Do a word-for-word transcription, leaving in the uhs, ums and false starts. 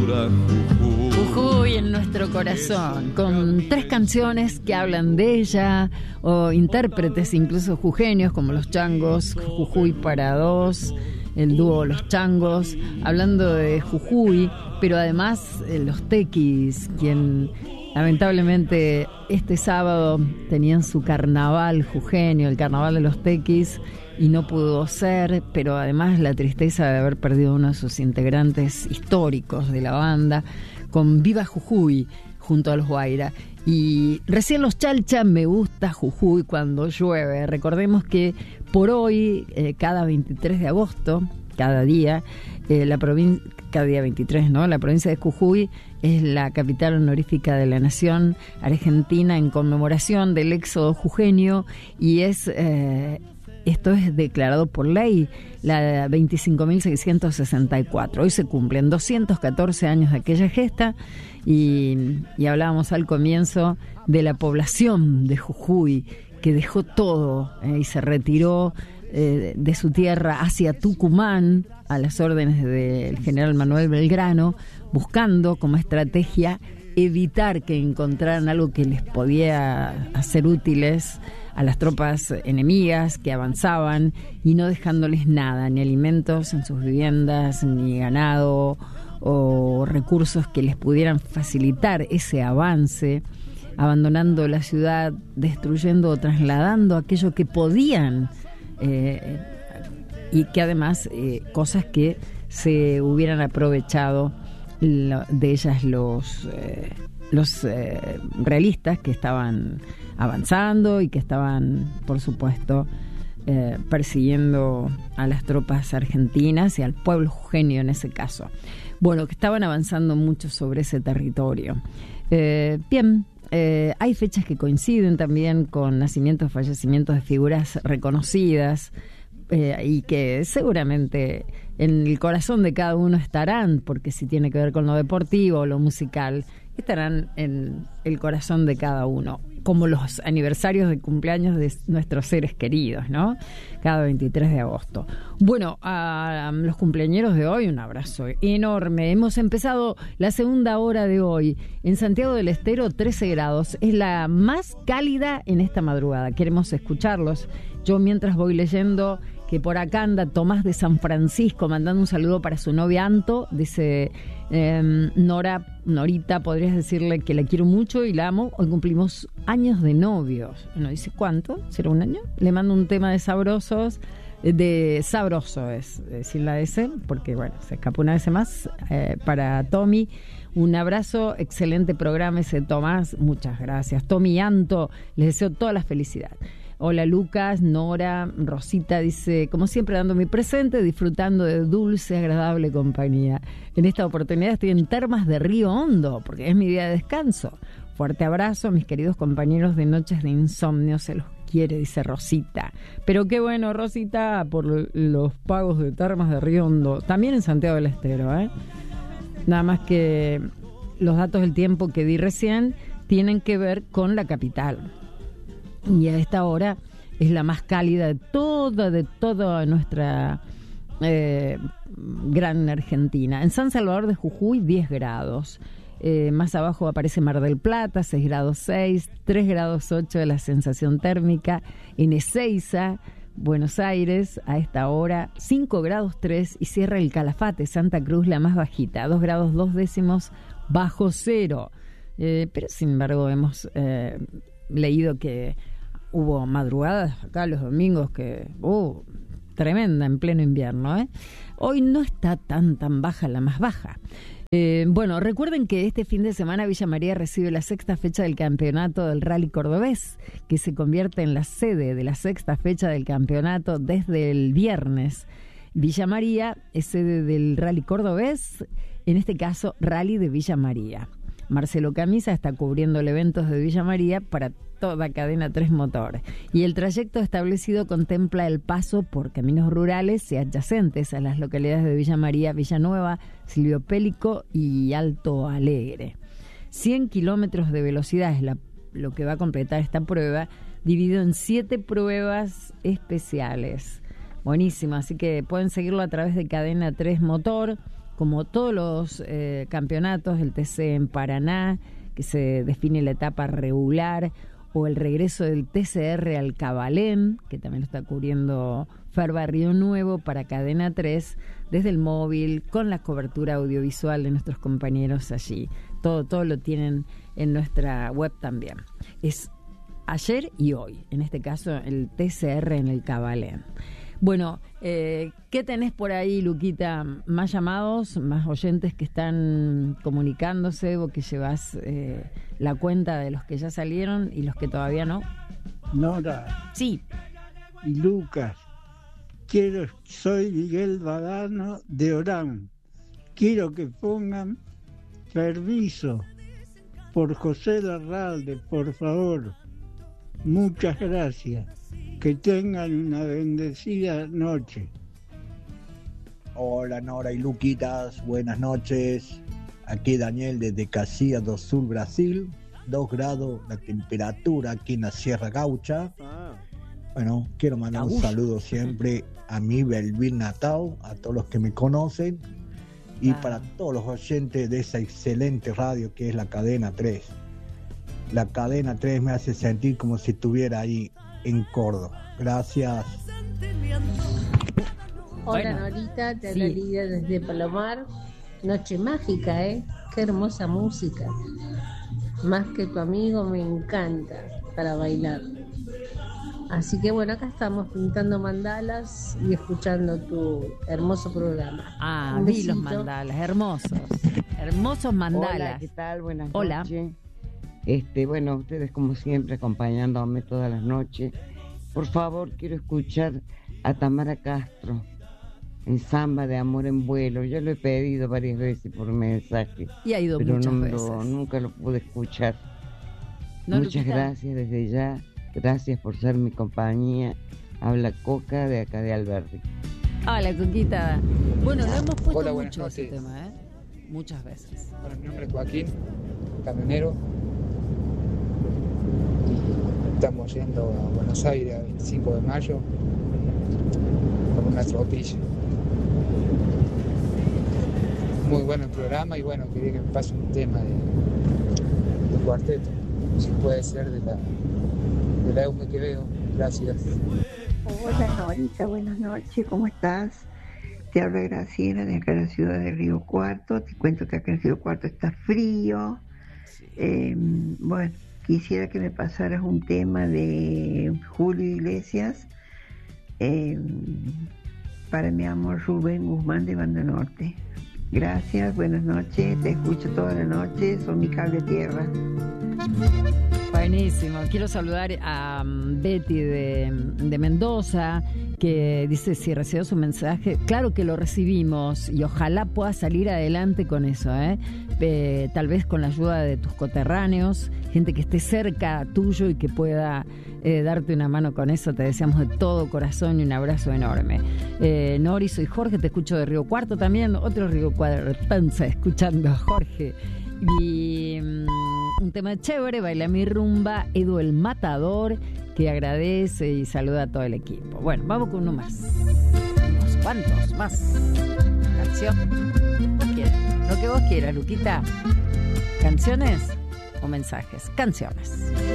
dura Jujuy. Jujuy en nuestro corazón, con tres canciones que hablan de ella, o intérpretes incluso jujeños como Los Changos, Jujuy para dos, el dúo Los Changos, hablando de Jujuy, pero además eh, los Tequis, quien lamentablemente este sábado tenían su carnaval jujeño, el carnaval de los Tequis, y no pudo ser, pero además la tristeza de haber perdido uno de sus integrantes históricos de la banda, con Viva Jujuy junto a los Guaira. Y recién los Chalcha, me gusta Jujuy cuando llueve. Recordemos que por hoy, eh, cada veintitrés de agosto, cada día, eh, la provincia, cada día veintitrés, ¿no? La provincia de Jujuy es la capital honorífica de la nación argentina en conmemoración del éxodo jujeño, y es... Eh, Esto es declarado por ley, la veinticinco mil seiscientos sesenta y cuatro. Hoy se cumplen doscientos catorce años de aquella gesta, y, y hablábamos al comienzo de la población de Jujuy, que dejó todo eh, y se retiró eh, de su tierra hacia Tucumán a las órdenes del general Manuel Belgrano, buscando como estrategia evitar que encontraran algo que les podía hacer útiles a las tropas enemigas que avanzaban, y no dejándoles nada, ni alimentos en sus viviendas, ni ganado o recursos que les pudieran facilitar ese avance, abandonando la ciudad, destruyendo o trasladando aquello que podían, eh, y que además eh, cosas que se hubieran aprovechado lo, de ellas los, eh, los eh, realistas que estaban avanzando y que estaban, por supuesto, eh, persiguiendo a las tropas argentinas y al pueblo jujeño en ese caso. Bueno, que estaban avanzando mucho sobre ese territorio. Eh, bien, eh, hay fechas que coinciden también con nacimientos, fallecimientos de figuras reconocidas, eh, y que seguramente en el corazón de cada uno estarán, porque si tiene que ver con lo deportivo o lo musical, estarán en el corazón de cada uno, como los aniversarios de cumpleaños de nuestros seres queridos, ¿no? Cada veintitrés de agosto. Bueno, a los cumpleañeros de hoy, un abrazo enorme. Hemos empezado la segunda hora de hoy. En Santiago del Estero, trece grados. Es la más cálida en esta madrugada. Queremos escucharlos. Yo, mientras voy leyendo, que por acá anda Tomás de San Francisco mandando un saludo para su novia Anto. Dice, eh, Nora, Norita, podrías decirle que la quiero mucho y la amo. Hoy cumplimos años de novios. No dice cuánto, ¿será un año? Le mando un tema de Sabrosos, de Sabroso es, sin la S, porque bueno, se escapó una vez más, eh, para Tommy. Un abrazo, excelente programa ese, Tomás, muchas gracias. Tommy y Anto, les deseo toda la felicidad. Hola Lucas, Nora, Rosita dice, como siempre dando mi presente, disfrutando de dulce, agradable compañía. En esta oportunidad estoy en Termas de Río Hondo, porque es mi día de descanso. Fuerte abrazo, mis queridos compañeros de Noches de Insomnio, se los quiere, dice Rosita. Pero qué bueno, Rosita, por los pagos de Termas de Río Hondo, también en Santiago del Estero, ¿eh? Nada más que los datos del tiempo que di recién tienen que ver con la capital. Y a esta hora es la más cálida de toda, de toda nuestra eh, gran Argentina. En San Salvador de Jujuy, diez grados. Eh, más abajo aparece Mar del Plata, seis grados seis, tres grados ocho de la sensación térmica. En Ezeiza, Buenos Aires, a esta hora, cinco grados tres, y cierra el Calafate, Santa Cruz, la más bajita, dos grados dos décimos bajo cero. Eh, pero sin embargo hemos eh, leído que hubo madrugadas acá los domingos que, uh, tremenda en pleno invierno, ¿eh? Hoy no está tan tan baja la más baja. Eh, bueno, recuerden que este fin de semana Villa María recibe la sexta fecha del campeonato del Rally Cordobés, que se convierte en la sede de la sexta fecha del campeonato desde el viernes. Villa María es sede del Rally Cordobés, en este caso Rally de Villa María. Marcelo Camisa está cubriendo el evento de Villa María para toda Cadena tres Motor, y el trayecto establecido contempla el paso por caminos rurales y adyacentes a las localidades de Villa María, Villanueva, Silvio Pélico y Alto Alegre. cien kilómetros de velocidad es la, lo que va a completar esta prueba, dividido en siete pruebas especiales. Buenísimo, así que pueden seguirlo a través de Cadena tres Motor como todos los eh, campeonatos, el T C en Paraná, que se define la etapa regular, o el regreso del T C R al Cabalén, que también lo está cubriendo Fer Barrio Nuevo para Cadena tres, desde el móvil, con la cobertura audiovisual de nuestros compañeros allí. Todo, todo lo tienen en nuestra web también. Es ayer y hoy, en este caso el T C R en el Cabalén. Bueno, eh, ¿qué tenés por ahí, Luquita? ¿Más llamados, más oyentes que están comunicándose o que llevas eh, la cuenta de los que ya salieron y los que todavía no? Nora. Sí. Y Lucas. Quiero, soy Miguel Badano de Orán. Quiero que pongan Permiso por José Larralde, por favor. Muchas gracias. Que tengan una bendecida noche. Hola Nora y Luquitas, buenas noches. Aquí Daniel desde Caxias do Sul, Brasil. Dos grados la temperatura aquí en la Sierra Gaucha. Bueno, quiero mandar un saludo siempre a mi Belvin Natal, a todos los que me conocen y ah. para todos los oyentes de esa excelente radio que es la Cadena tres. La Cadena tres me hace sentir como si estuviera ahí en Córdoba. Gracias. Hola bueno, Norita, te habla sí. Lidia desde Palomar. Noche mágica, ¿eh? Qué hermosa música. Más que tu amigo, me encanta para bailar. Así que bueno, acá estamos pintando mandalas y escuchando tu hermoso programa. Ah, vi los mandalas, hermosos. Hermosos mandalas. Hola, ¿qué tal? Buenas Hola. noches. Este, bueno, ustedes como siempre acompañándome todas las noches. Por favor, quiero escuchar a Tamara Castro en Samba de Amor en Vuelo. Yo lo he pedido varias veces por mensaje. Y ha ido pero muchas no veces. Lo, nunca lo pude escuchar. No, Muchas Luquita. gracias desde ya. Gracias por ser mi compañía. Habla Coca de acá de Alberti. Hola, Coquita. Bueno, lo hemos puesto Hola, mucho noches. ese tema, ¿eh? Muchas veces. Bueno, mi nombre es Joaquín, camionero. Estamos yendo a Buenos Aires el veinticinco de mayo con una tropilla. Muy bueno el programa y bueno, quería que me pase un tema de, de cuarteto, si puede ser de la, de la Eume que veo. Gracias. Hola Norita, buenas noches, ¿cómo estás? Te habla Graciela de acá de la ciudad de Río Cuarto. Te cuento que acá en Río Cuarto está frío. Eh, bueno, quisiera que me pasaras un tema de Julio Iglesias eh, para mi amor Rubén Guzmán de Banda Norte. Gracias, buenas noches, te escucho toda la noche, son mi cable tierra. Buenísimo. Quiero saludar a um, Betty de, de Mendoza, que dice si recibió su mensaje. Claro que lo recibimos y ojalá pueda salir adelante con eso, ¿eh? Eh, tal vez con la ayuda de tus coterráneos, gente que esté cerca tuyo y que pueda eh, darte una mano con eso. Te deseamos de todo corazón y un abrazo enorme. Eh, Nori, soy Jorge, te escucho de Río Cuarto también, otro Río Cuartense escuchando a Jorge. Y um, un tema chévere, Baila mi rumba, Edu el Matador, que agradece y saluda a todo el equipo. Bueno, vamos con uno más. Unos cuantos más. Canción. Lo que vos quieras, Luquita. ¿Canciones o mensajes? Canciones.